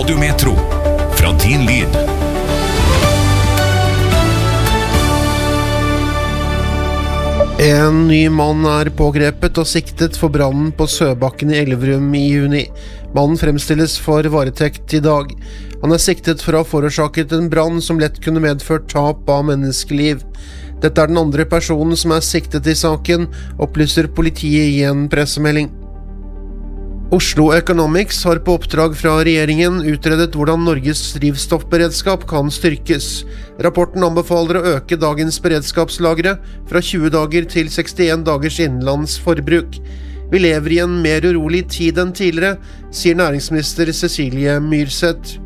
Radio Metro, fra din lyd. En ny mann pågrepet og siktet for brannen på Søbakken i Elverum i juni. Mannen fremstilles for varetekt i dag. Han siktet for å ha forårsaket en brann som lett kunne medført tap av menneskeliv. Dette den andre personen som siktet i saken, opplyser politiet i en pressemelding. Oslo Economics har på oppdrag fra regjeringen utredet hvordan Norges drivstoffberedskap kan styrkes. Rapporten anbefaler å øke dagens beredskapslagre fra 20 dager til 61 dagers innenlands forbruk. Vi lever i en mer urolig tid enn tidligere, sier næringsminister Cecilie Myrseth.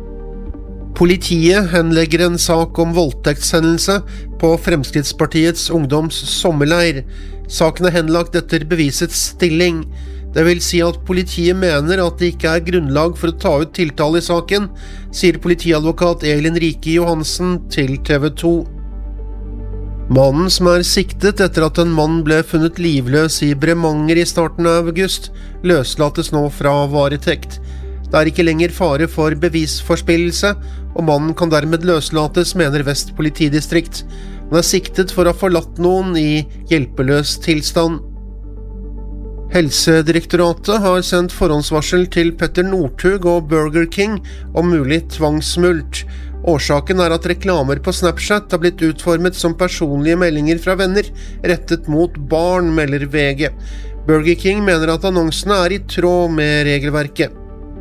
Politiet henlegger en sak om voldtektshendelse på Fremskrittspartiets ungdoms sommerleir. Saken henlagt etter bevisets stilling. Det vil si at politiet mener at det ikke grunnlag for å ta ut tiltale i saken, sier politiadvokat Elin Rike Johansen til TV 2. Mannen som siktet etter at en mann ble funnet livløs i Bremanger i starten av august, løslates nå fra varetekt. Det ikke lenger fare for bevisforspillelse, og mannen kan dermed løslates, mener Vest politidistrikt. Han siktet for å ha forlatt noen i hjelpeløs tilstand. Helsedirektoratet har sendt forhåndsvarsel til Petter Northug og Burger King om mulig tvangsmulkt. Årsaken at reklamer på Snapchat har blitt utformet som personlige meldinger fra venner, rettet mot barn, melder VG. Burger King mener at annonsene i tråd med regelverket.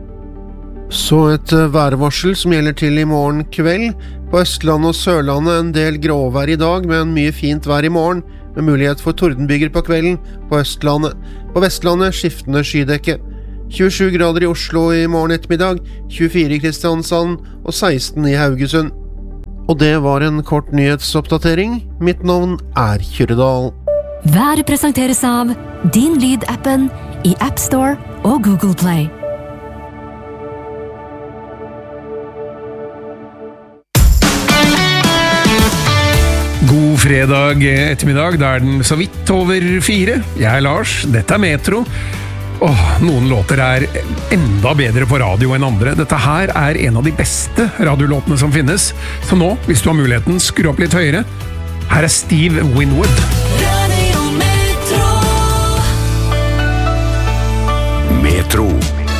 Så et værvarsel som gjelder til i morgen kveld. På Østlandet og Sørlandet en del gråvær i dag, men mye fint vær i morgen, med mulighet for tordenbyger på kvelden på Østlandet. På Vestlandet skiftende skydekke. 27 grader i Oslo i morgen ettermiddag, 24 i Kristiansand og 16 i Haugesund. Og det var en kort nyhetsoppdatering. Mitt navn Kyrredal. Været presenteres av Din Lyd-appen i App Store og Google Play. God fredag ettermiddag, da den så vidt over 4. Jeg Lars, dette Metro. Noen låter enda bedre på radio enn andre. Dette her en av de beste radiolåtene som finnes. Så nå, hvis du har muligheten, skru opp litt høyere. Her Steve Winwood.